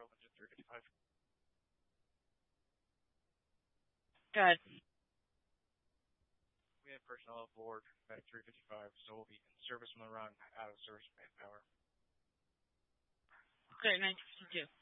engine 355. Good. We have personnel aboard at 355, so we'll be in service when we're out of service by power. Okay, 1952.